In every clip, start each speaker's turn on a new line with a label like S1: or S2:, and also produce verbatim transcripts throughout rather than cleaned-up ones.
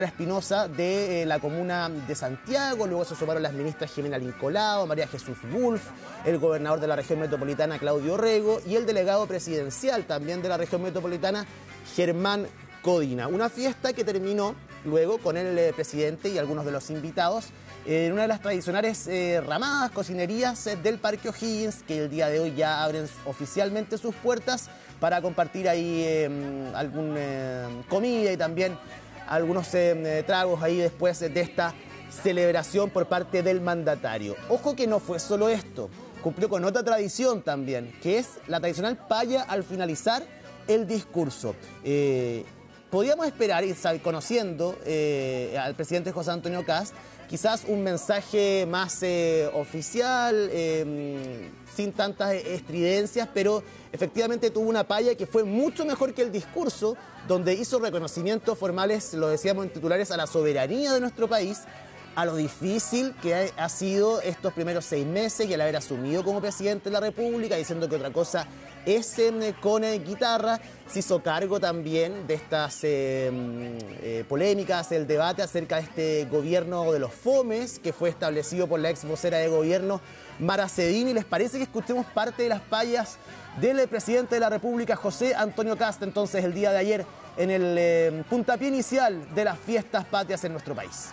S1: Espinosa de eh, la comuna de Santiago, luego se sumaron las ministras Jimena Lincolao, María Jesús Wolf, el gobernador de la región metropolitana Claudio Rego y el delegado presidencial también de la región metropolitana Germán Codina. Una fiesta que terminó luego con el eh, presidente y algunos de los invitados eh, en una de las tradicionales eh, ramadas, cocinerías eh, del Parque O'Higgins, que el día de hoy ya abren oficialmente sus puertas para compartir ahí eh, algún eh, comida y también algunos eh, tragos ahí después de esta celebración por parte del mandatario. Ojo que no fue solo esto, cumplió con otra tradición también, que es la tradicional paya al finalizar el discurso. Eh, podíamos esperar, y conociendo eh, al presidente José Antonio Kast, quizás un mensaje más eh, oficial, eh, sin tantas estridencias, pero efectivamente tuvo una paya que fue mucho mejor que el discurso, donde hizo reconocimientos formales, lo decíamos en titulares, a la soberanía de nuestro país, a lo difícil que ha, ha sido estos primeros seis meses y el haber asumido como presidente de la República, diciendo que otra cosa es eh, con eh, guitarra. Se hizo cargo también de estas eh, eh, polémicas, el debate acerca de este gobierno de los fomes que fue establecido por la ex vocera de gobierno Mara Cedini. ¿Les parece que escuchemos parte de las payas del presidente de la República, José Antonio Kast, entonces el día de ayer en el eh, puntapié inicial de las fiestas patrias en nuestro país?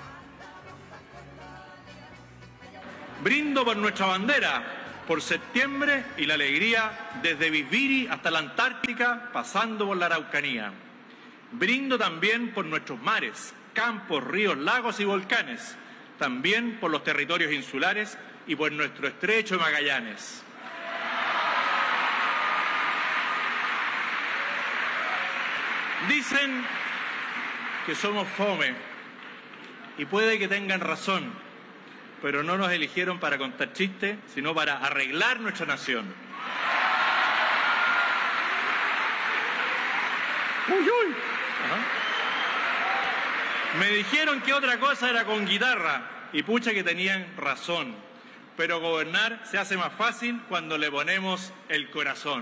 S2: Brindo por nuestra bandera, por septiembre y la alegría desde Bisbiri hasta la Antártica, pasando por la Araucanía. Brindo también por nuestros mares, campos, ríos, lagos y volcanes, también por los territorios insulares y por nuestro estrecho de Magallanes. Dicen que somos fome y puede que tengan razón, pero no nos eligieron para contar chistes, sino para arreglar nuestra nación. Uy, uy. Ajá. Me dijeron que otra cosa era con guitarra, y pucha que tenían razón, pero gobernar se hace más fácil cuando le ponemos el corazón.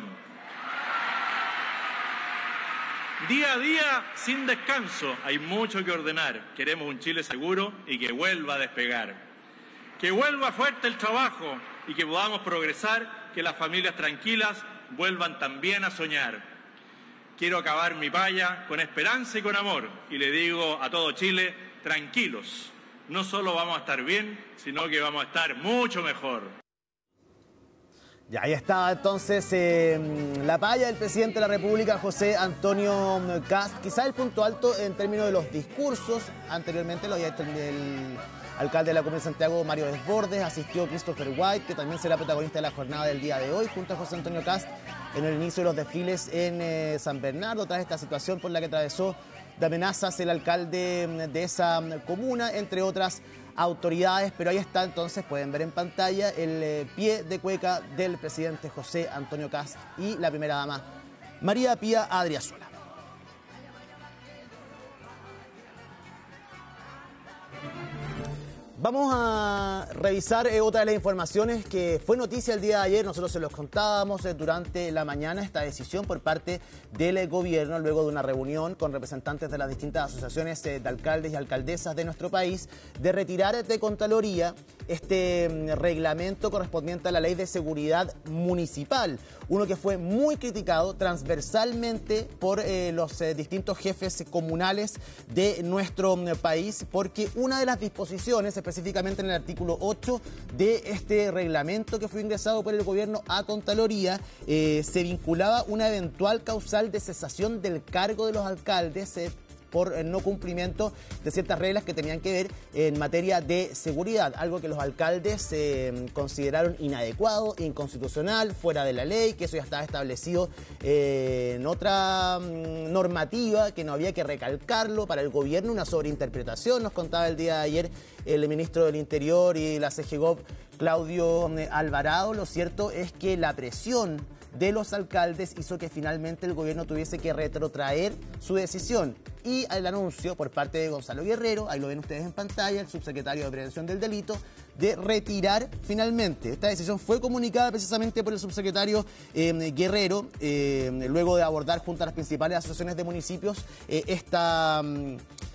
S2: Día a día, sin descanso, hay mucho que ordenar. Queremos un Chile seguro y que vuelva a despegar. Que vuelva fuerte el trabajo y que podamos progresar, que las familias tranquilas vuelvan también a soñar. Quiero acabar mi paya con esperanza y con amor, y le digo a todo Chile, tranquilos, no solo vamos a estar bien, sino que vamos a estar mucho mejor.
S1: Ya, ahí estaba entonces eh, la paya del presidente de la República, José Antonio Kast. Quizá el punto alto en términos de los discursos, anteriormente lo había hecho el alcalde de la Comuna de Santiago, Mario Desbordes, asistió Christopher White, que también será protagonista de la jornada del día de hoy, junto a José Antonio Kast, en el inicio de los desfiles en eh, San Bernardo, tras esta situación por la que atravesó de amenazas el alcalde de esa comuna, entre otras autoridades. Pero ahí está entonces, pueden ver en pantalla el eh, pie de cueca del presidente José Antonio Kast y la primera dama María Pía Adriasola. Vamos a revisar eh, otra de las informaciones que fue noticia el día de ayer. Nosotros se los contábamos eh, durante la mañana, esta decisión por parte del eh, gobierno, luego de una reunión con representantes de las distintas asociaciones eh, de alcaldes y alcaldesas de nuestro país, de retirar de Contraloría este mm, reglamento correspondiente a la Ley de Seguridad Municipal, uno que fue muy criticado transversalmente por eh, los eh, distintos jefes comunales de nuestro mm, país, porque una de las disposiciones, específicamente en el artículo ocho de este reglamento que fue ingresado por el gobierno a Contraloría, eh, se vinculaba una eventual causal de cesación del cargo de los alcaldes eh, por el no cumplimiento de ciertas reglas que tenían que ver en materia de seguridad, algo que los alcaldes eh, consideraron inadecuado, inconstitucional, fuera de la ley, que eso ya estaba establecido eh, en otra mm, normativa, que no había que recalcarlo. Para el gobierno una sobreinterpretación, nos contaba el día de ayer el ministro del Interior y la C G Gov, Claudio Alvarado. Lo cierto es que la presión de los alcaldes hizo que finalmente el gobierno tuviese que retrotraer su decisión. Y el anuncio por parte de Gonzalo Guerrero, ahí lo ven ustedes en pantalla, el subsecretario de Prevención del Delito, de retirar finalmente. Esta decisión fue comunicada precisamente por el subsecretario eh, Guerrero, eh, luego de abordar junto a las principales asociaciones de municipios eh, esta,